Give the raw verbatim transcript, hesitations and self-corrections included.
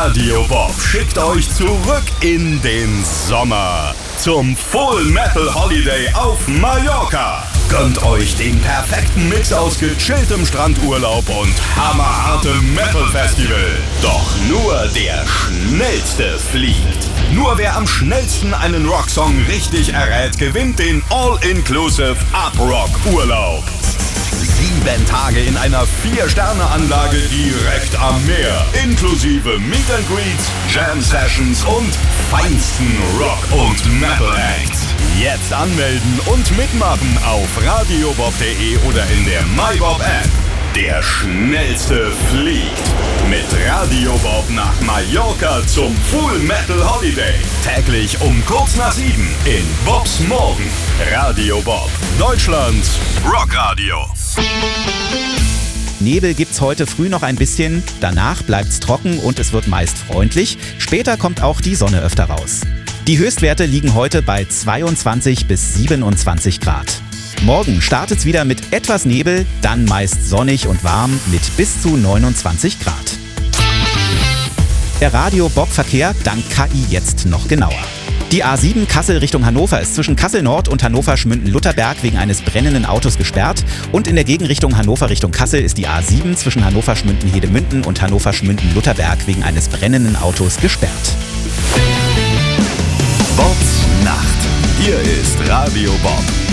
Radio Bob schickt euch zurück in den Sommer zum Full Metal Holiday auf Mallorca. Gönnt euch den perfekten Mix aus gechilltem Strandurlaub und hammerhartem Metal Festival. Doch nur der Schnellste fliegt. Nur wer am schnellsten einen Rocksong richtig errät, gewinnt den All-Inclusive Up-Rock-Urlaub. Sieben Tage in einer Vier-Sterne-Anlage direkt am Meer. Inklusive Meet and Greets, Jam-Sessions und feinsten Rock- und Metal-Acts. Jetzt anmelden und mitmachen auf radiobob punkt de oder in der MyBob-App. Der Schnellste fliegt mit Radio Bob nach Mallorca zum Full Metal Holiday. Täglich um kurz nach sieben in Bobs Morgen. Radio Bob, Deutschlands Rockradio. Nebel gibt's heute früh noch ein bisschen, danach bleibt's trocken und es wird meist freundlich. Später kommt auch die Sonne öfter raus. Die Höchstwerte liegen heute bei zweiundzwanzig bis siebenundzwanzig Grad. Morgen startet's wieder mit etwas Nebel, dann meist sonnig und warm mit bis zu neunundzwanzig Grad. Der Radio-Bob-Verkehr dank K I jetzt noch genauer. Die A sieben Kassel Richtung Hannover ist zwischen Kassel Nord und Hannover Schmünden-Lutherberg wegen eines brennenden Autos gesperrt. Und in der Gegenrichtung Hannover Richtung Kassel ist die A sieben zwischen Hannover Schmünden-Hedemünden und Hannover Schmünden-Lutherberg wegen eines brennenden Autos gesperrt. Bobs Nacht. Hier ist Radio Bob.